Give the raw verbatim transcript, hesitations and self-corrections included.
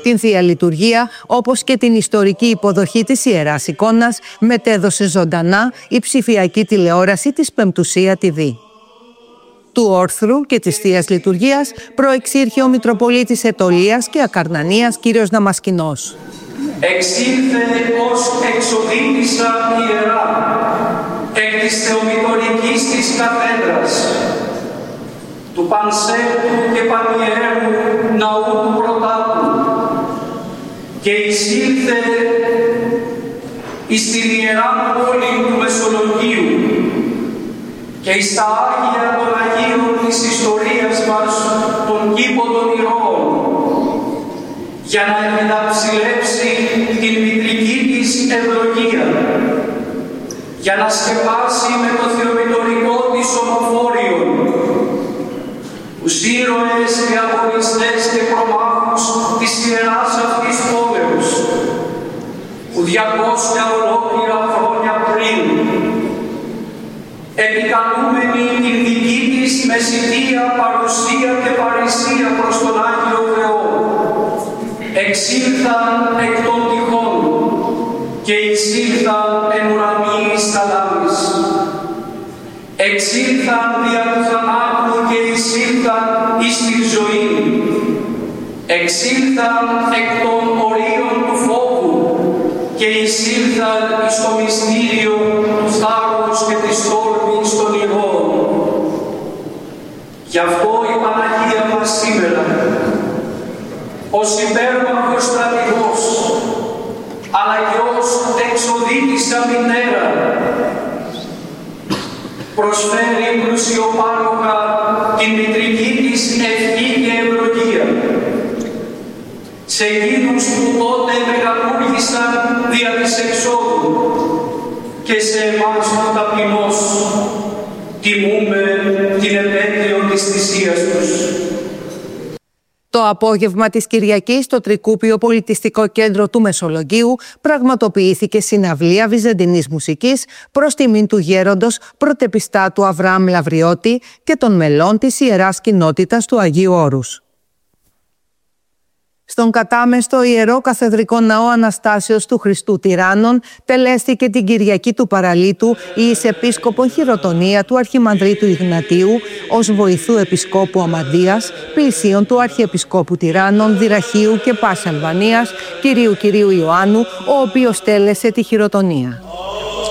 Την Θεία Λειτουργία, όπως και την ιστορική υποδοχή της Ιεράς Εικόνας, μετέδωσε ζωντανά η ψηφιακή τηλεόραση της Πεμπτουσία τι βι. Του όρθρου και της Θείας Λειτουργίας προεξήρχε ο Μητροπολίτης Αιτωλείας και Ακαρνανίας κ. Δαμασκηνός. Εξήλθε ως εξοδήτησα ιερά εκ της θεομητορικής της καθέδρας του πανσέλτου και πανιέρου ναού του Πρωτάτου και εισήλθε εις την ιερά πόλη του Μεσολογγίου και εις τα Άγια των Αγίων της ιστορίας μας των κήπων των ηρώων, για να μεταψηλέψει την μητρική της ευλογία, για να σκεπάσει με το θεομητορικό της ομοφόριον τους ήρωες και αγωνιστές και προμάχους της ιεράς αυτής πόλεως, που διακόσια ολόκληρα χρόνια πριν, επικαλούμενοι την δική της μεσητεία, παρουσία και παρησία προς τον Άγιο Θεό, εξήλθαν εκ των τυχών και εισήλθαν εν ουρανίης θαλάμης. Εξήλθαν δια του θανάτου και εισήλθαν εις τη ζωή. Εξήλθαν εκ των ορίων του φόβου και εισήλθαν εις το μυστήριο του θάρρους και της τόλμης των ηρώων. Γι' αυτό η Παναγία μας σήμερα, ως υπέρμαχος στρατηγός, αλλά και ως εξοδήτησα μητέρα, προσφέρει πλουσιοπάροχα την μητρική της ευχή και ευλογία σε εκείνους που τότε μεγαλούργησαν δια της εξόδου και σε εμάς που ταπεινώς τιμούμε την επέτειο της θυσίας τους. Το απόγευμα της Κυριακής στο Τρικούπιο Πολιτιστικό Κέντρο του Μεσολογγίου πραγματοποιήθηκε συναυλία βυζαντινής μουσικής προς τιμήν του γέροντος πρωτεπιστάτου Αβραάμ Λαβριώτη και των μελών της Ιεράς Κοινότητας του Αγίου Όρους. Στον κατάμεστο Ιερό Καθεδρικό Ναό Αναστάσεως του Χριστού Τυράννων τελέστηκε την Κυριακή του Παραλίτου η εις Επίσκοπο Χειροτονία του Αρχιμανδρίτου Ιγνατίου ως βοηθού Επισκόπου Αμαντίας, πλησίον του Αρχιεπισκόπου Τυράννων, Δυραχείου και Πάσης Αλβανίας, κυρίου κυρίου Ιωάννου, ο οποίος τέλεσε τη χειροτονία.